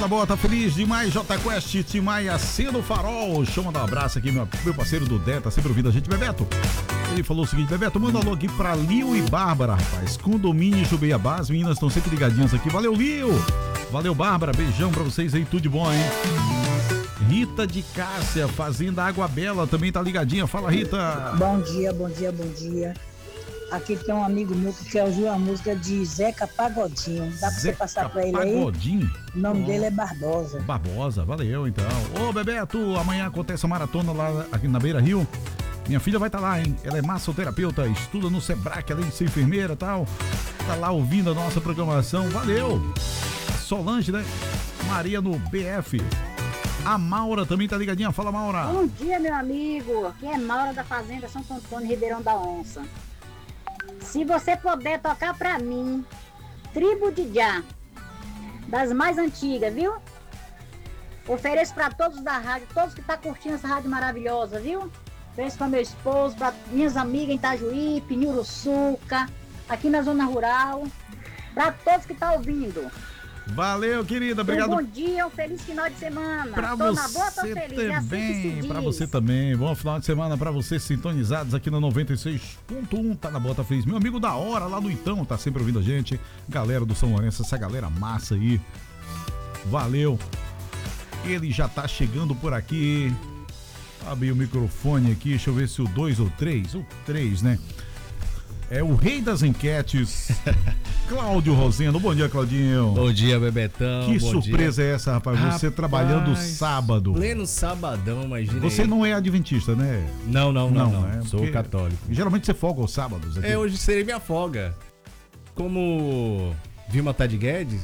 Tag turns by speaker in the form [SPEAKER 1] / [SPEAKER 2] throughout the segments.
[SPEAKER 1] na boa, tá feliz demais, J Quest, Timaia, Sendo Farol. Deixa eu mandar um abraço aqui, meu parceiro do Dé, tá sempre ouvindo a gente, Bebeto. Ele falou o seguinte: Bebeto, manda um alô aqui pra Lio e Bárbara, rapaz. Condomínio Jubeiabá, as meninas estão sempre ligadinhas aqui. Valeu, Lio! Valeu, Bárbara, beijão pra vocês aí, tudo de bom, hein? Rita de Cássia, Fazenda Água Bela, também tá ligadinha. Fala, Rita!
[SPEAKER 2] Bom dia, bom dia, bom dia. Aqui tem um amigo meu que quer ouvir uma música de Zeca Pagodinho. Dá pra você passar pra ele aí?
[SPEAKER 1] Pagodinho?
[SPEAKER 2] O nome dele é Barbosa.
[SPEAKER 1] Barbosa, valeu então. Ô, Bebeto, amanhã acontece a maratona lá aqui na Beira Rio. Minha filha vai estar lá, hein? Ela é massoterapeuta, estuda no Sebrae, além de ser enfermeira e tal. Tá lá ouvindo a nossa programação. Valeu! Solange, né? Maria no BF. A Maura também tá ligadinha. Fala, Maura.
[SPEAKER 3] Bom dia, meu amigo. Aqui é Maura da Fazenda São Antônio, Ribeirão da Onça. Se você puder tocar pra mim, Tribo de Já, das mais antigas, viu? Ofereço pra todos da rádio, todos que tá curtindo essa rádio maravilhosa, viu? Ofereço pra meu esposo, pra minhas amigas em Itajuípe, Uruçuca, aqui na zona rural, pra todos que tá ouvindo.
[SPEAKER 1] Valeu, querida, obrigado.
[SPEAKER 3] Um bom dia, um feliz final de semana.
[SPEAKER 1] Pra
[SPEAKER 3] tô
[SPEAKER 1] você
[SPEAKER 3] na boa, tô feliz.
[SPEAKER 1] também,
[SPEAKER 3] é assim que
[SPEAKER 1] pra você também. Bom final de semana pra vocês sintonizados aqui no 96.1, tá na boa, tá feliz. Meu amigo da hora lá do Itão, tá sempre ouvindo a gente. Galera do São Lourenço, essa galera massa aí. Valeu. Ele já tá chegando por aqui. Abri o microfone aqui, deixa eu ver se o 2 ou 3. O 3, né? É o rei das enquetes, Cláudio Rosendo. Bom dia, Claudinho.
[SPEAKER 4] Bom dia, Bebetão.
[SPEAKER 1] Que
[SPEAKER 4] bom
[SPEAKER 1] surpresa
[SPEAKER 4] dia.
[SPEAKER 1] é essa, rapaz? Você trabalhando sábado.
[SPEAKER 4] Pleno sabadão, imagina.
[SPEAKER 1] Você não é adventista, né?
[SPEAKER 4] Não.
[SPEAKER 1] Né?
[SPEAKER 4] Sou
[SPEAKER 1] Porque
[SPEAKER 4] católico.
[SPEAKER 1] Geralmente você folga aos sábados aqui.
[SPEAKER 4] Hoje seria minha folga. Como Vilma Tade Guedes,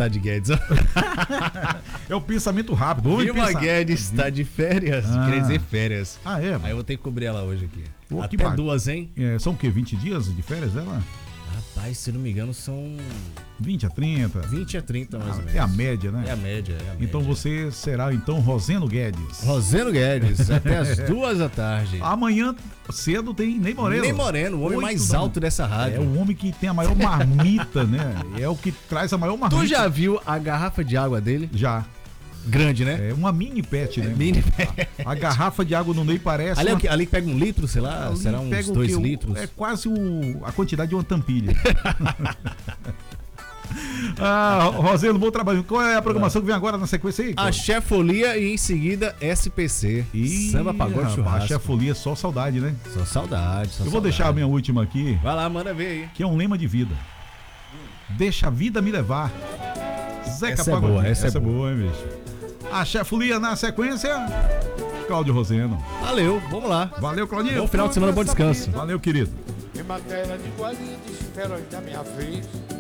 [SPEAKER 1] É o pensamento rápido.
[SPEAKER 4] Vilma Guedes está de férias, quer dizer férias.
[SPEAKER 1] Ah, é?
[SPEAKER 4] Aí eu vou ter que cobrir ela hoje aqui.
[SPEAKER 1] Pô,
[SPEAKER 4] Até
[SPEAKER 1] que bacana.
[SPEAKER 4] 2, hein?
[SPEAKER 1] É, são o quê? 20 dias de férias dela?
[SPEAKER 4] Rapaz, se não me engano, são
[SPEAKER 1] 20 a 30?
[SPEAKER 4] 20 a 30, mais ou menos.
[SPEAKER 1] É a média, né?
[SPEAKER 4] É a média.
[SPEAKER 1] Então você será, então, Rosendo Guedes.
[SPEAKER 4] Rosendo Guedes, até as 2 da tarde.
[SPEAKER 1] Amanhã cedo tem Ney Moreno.
[SPEAKER 4] Ney Moreno, o homem mais alto dessa rádio.
[SPEAKER 1] É o homem que tem a maior marmita, né? É o que traz a maior marmita.
[SPEAKER 4] Tu já viu a garrafa de água dele?
[SPEAKER 1] Já.
[SPEAKER 4] Grande, né?
[SPEAKER 1] É uma mini pet, né?
[SPEAKER 4] Mini pet.
[SPEAKER 1] A garrafa de água no Ney parece...
[SPEAKER 4] Ali pega 1 litro, sei lá,
[SPEAKER 1] ali
[SPEAKER 4] será uns 2 litros?
[SPEAKER 1] É quase a quantidade de uma tampilha. Rosendo, bom trabalho. Qual é a programação que vem agora na sequência aí?
[SPEAKER 4] A Chefolia e em seguida SPC. Samba, pagode, churrasco.
[SPEAKER 1] A Chefolia, só saudade, né?
[SPEAKER 4] Só saudade,
[SPEAKER 1] Eu vou deixar a minha última aqui.
[SPEAKER 4] Vai lá, manda ver aí.
[SPEAKER 1] Que é um lema de vida. Deixa a vida me levar. Zeca
[SPEAKER 4] essa
[SPEAKER 1] Pagodinho.
[SPEAKER 4] É boa, essa é
[SPEAKER 1] boa, hein, bicho? A Chefolia na sequência, Cláudio Rosendo.
[SPEAKER 4] Valeu, vamos lá.
[SPEAKER 1] Valeu, Claudinho.
[SPEAKER 4] Bom final de semana, bom descanso.
[SPEAKER 1] Valeu, querido.
[SPEAKER 5] Em matéria de guarida, espero ainda a minha vez.